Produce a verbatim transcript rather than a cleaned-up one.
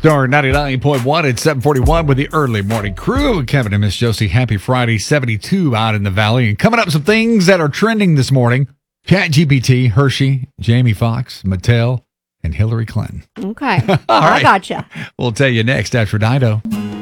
Star ninety-nine point one at seven forty-one with the early morning crew. Kevin and Miss Josie, happy Friday. seventy-two out in the valley. And coming up, some things that are trending this morning. ChatGPT, Hershey, Jamie Foxx, Mattel, and Hillary Clinton. Okay. All I right. gotcha. We'll tell you next after Dido.